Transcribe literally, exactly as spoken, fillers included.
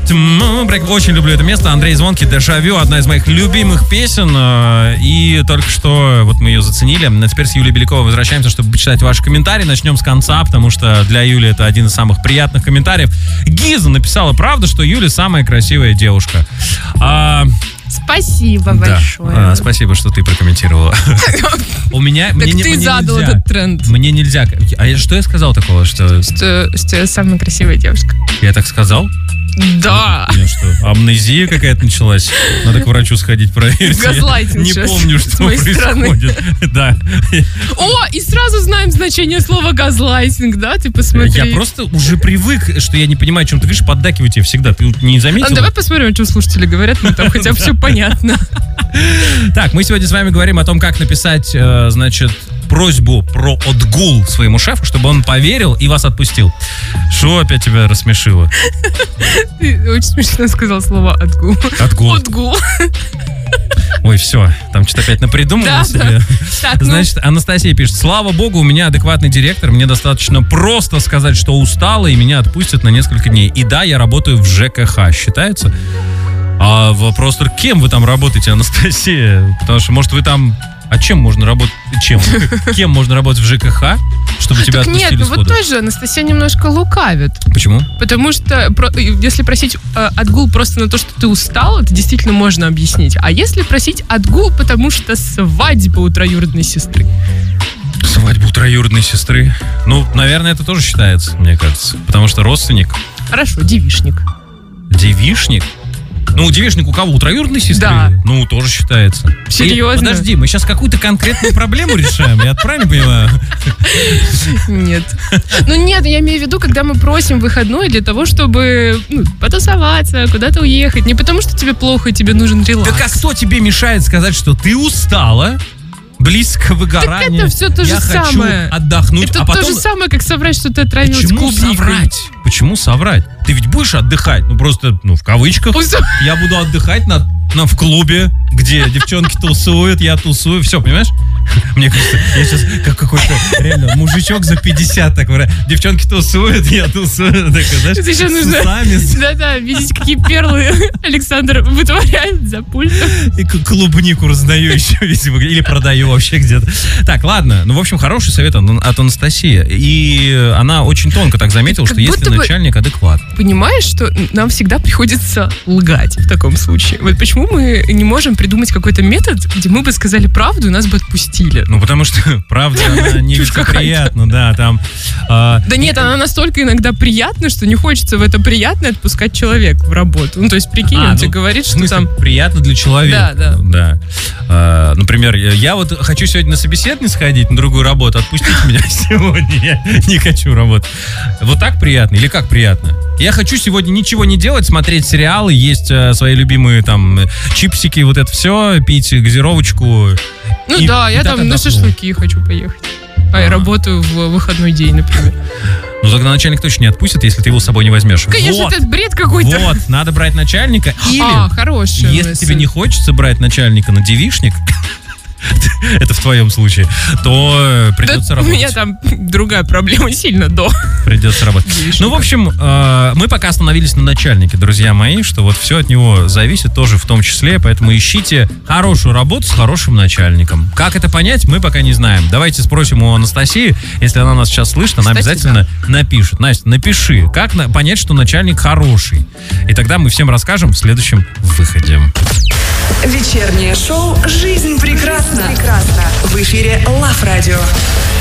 Очень люблю это место. Андрей Звонкий, «Дежавю», одна из моих любимых песен. И только что вот мы ее заценили. А теперь с Юлией Беляковой возвращаемся, чтобы почитать ваши комментарии. Начнем с конца, потому что для Юли это один из самых приятных комментариев. Гиза написала: правда, что Юля самая красивая девушка. А... Спасибо да. большое. А, спасибо, что ты прокомментировала. У меня... Так ты задал этот тренд. Мне нельзя... А что я сказал такого? Что я самая красивая девушка. Я так сказал? Да. Ну что, амнезия какая-то началась? Надо к врачу сходить проверить. Газлайтинг. Не помню, что происходит. Да. О, и сразу знаем значение слова газлайтинг, да? Ты посмотри. Я просто уже привык, что я не понимаю, о чем ты говоришь, поддакиваю тебе всегда. Ты не заметила? А давай посмотрим, о чем слушатели говорят, ну там хотя бы все понятно. Так, мы сегодня с вами говорим о том, как написать, значит, просьбу про отгул своему шефу, чтобы он поверил и вас отпустил. Что опять тебя рассмешило? Ты очень смешно сказал слово отгул. Отгул. Отгул. Ой, все, там что-то опять напридумывала да, себе. Да. Так, значит, ну... Анастасия пишет: слава богу, у меня адекватный директор, мне достаточно просто сказать, что устала, и меня отпустят на несколько дней. И да, я работаю в ЖКХ, считается? А вопрос только, кем вы там работаете, Анастасия? Потому что, может, вы там... А чем можно работать? Чем? Кем можно работать в ЖКХ, чтобы тебя так отпустили нет, сходу? Вот тоже Анастасия немножко лукавит. Почему? Потому что про, если просить э, отгул просто на то, что ты устал, это действительно можно объяснить. А если просить отгул, потому что свадьба у троюродной сестры? Свадьба у троюродной сестры? Ну, наверное, это тоже считается, мне кажется. Потому что родственник. Хорошо, девишник. Девишник? Ну, девишник у кого? У троюродной сестры? Да. Ну, тоже считается. Серьезно? И, подожди, мы сейчас какую-то конкретную проблему решаем, я правильно понимаю? Нет. Ну нет, я имею в виду, когда мы просим выходной для того, чтобы ну, потусоваться, куда-то уехать. Не потому, что тебе плохо и тебе нужен релакс. Так а кто тебе мешает сказать, что ты устала? Близко выгорание. Так это все то же я самое. хочу отдохнуть. Это а потом... то же самое, как соврать, что ты отравилась Почему клубникой. соврать? Почему соврать? Ты ведь будешь отдыхать, ну просто, ну в кавычках. Пусть... Я буду отдыхать на, на, в клубе, где девчонки тусуют, я тусую, все, понимаешь? Мне кажется, я сейчас как какой-то реально мужичок за пятьдесят, так говорю, девчонки тусуют, я тусую, так, знаешь, это еще с нужно, усами. да-да, видеть, какие перлы Александр вытворяет за пультом. И клубнику раздаю еще, видимо, или продаю вообще где-то. Так, ладно, ну, в общем, хороший совет от Анастасии. И она очень тонко так заметила, как что если бы, начальник адекват. Понимаешь, что нам всегда приходится лгать в таком случае. Вот почему мы не можем придумать какой-то метод, где мы бы сказали правду, и нас бы отпустили. Ну, потому что правда, она не приятна, да, там... Э, да нет, она настолько иногда приятна, что не хочется в это приятное отпускать человека в работу. Ну, то есть, прикинь, а, он ну, тебе говорит, что там... приятно для человека. Да, да. да. А, например, я вот хочу сегодня на собеседование сходить, на другую работу, отпустите меня сегодня, я не хочу работать. Вот так приятно или как приятно? Я хочу сегодня ничего не делать, смотреть сериалы, есть а, свои любимые там чипсики, вот это все, пить газировочку. Ну и, да, и я там отдохну. На шашлыки хочу поехать. А, а я работаю в выходной день, например. Ну тогда начальник точно не отпустит, если ты его с собой не возьмешь. Конечно, вот, это бред какой-то. Вот, надо брать начальника. Или, а, хорошая если мысль. тебе не хочется брать начальника на девишник, это в твоем случае, то придется да, работать. У меня там другая проблема сильно до. Придется работать. Девишника. Ну, в общем, э, мы пока остановились на начальнике, друзья мои, что вот все от него зависит тоже в том числе, поэтому ищите хорошую работу с хорошим начальником. Как это понять, мы пока не знаем. Давайте спросим у Анастасии, если она нас сейчас слышит, она Кстати, обязательно да. напишет. Настя, напиши, как на- понять, что начальник хороший. И тогда мы всем расскажем в следующем выходе. Вечернее шоу «Жизнь прекрасна». В эфире Лав Радио.